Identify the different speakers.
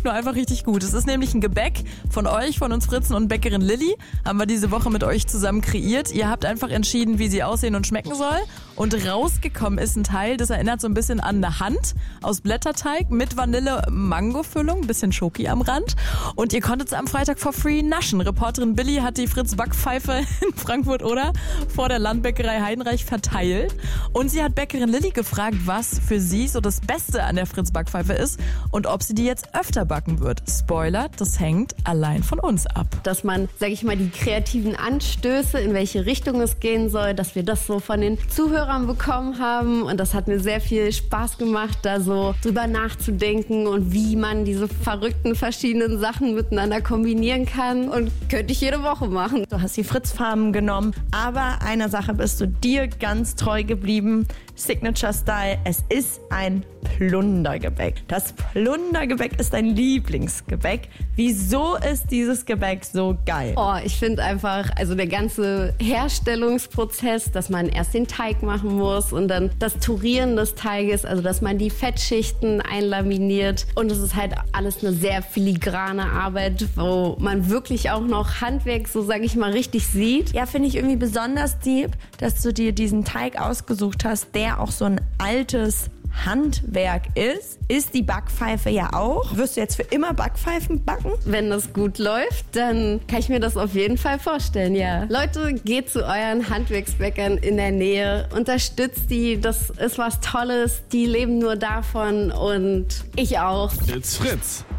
Speaker 1: schmeckt nur einfach richtig gut. Es ist nämlich ein Gebäck von euch, von uns Fritzen und Bäckerin Lilly. Haben wir diese Woche mit euch zusammen kreiert. Ihr habt einfach entschieden, wie sie aussehen und schmecken soll. Und rausgekommen ist ein Teil, das erinnert so ein bisschen an eine Hand aus Blätterteig mit Vanille-Mango-Füllung, ein bisschen Schoki am Rand. Und ihr konntet es am Freitag for free naschen. Reporterin Billy hat die Fritz-Backpfeife in Frankfurt-Oder vor der Landbäckerei Heidenreich verteilt. Und sie hat Bäckerin Lilly gefragt, was für sie so das Beste an der Fritz-Backpfeife ist und ob sie die jetzt öfter backen wird. Spoiler, das hängt allein von uns ab.
Speaker 2: Dass man, sag ich mal, die kreativen Anstöße, in welche Richtung es gehen soll, dass wir das so von den Zuhörern bekommen haben. Und das hat mir sehr viel Spaß gemacht, da so drüber nachzudenken und wie man diese verrückten verschiedenen Sachen miteinander kombinieren kann. Und könnte ich jede Woche machen.
Speaker 3: Du hast die Fritz-Farben genommen, aber einer Sache bist du dir ganz treu geblieben. Signature Style, es ist ein Plundergebäck. Das Plundergebäck ist dein Lieblingsgebäck. Wieso ist dieses Gebäck so geil?
Speaker 2: Oh, ich finde einfach, also der ganze Herstellungsprozess, dass man erst den Teig machen muss und dann das Turieren des Teiges, also dass man die Fettschichten einlaminiert. Und es ist halt alles eine sehr filigrane Arbeit, wo man wirklich auch noch Handwerk, so sage ich mal, richtig sieht.
Speaker 3: Ja, finde ich irgendwie besonders deep, dass du dir diesen Teig ausgesucht hast, der auch so ein altes Handwerk ist. Ist die Backpfeife ja auch. Wirst du jetzt für immer Backpfeifen backen?
Speaker 2: Wenn das gut läuft, dann kann ich mir das auf jeden Fall vorstellen, ja. Leute, geht zu euren Handwerksbäckern in der Nähe, unterstützt die, das ist was Tolles, die leben nur davon und ich auch.
Speaker 4: It's Fritz.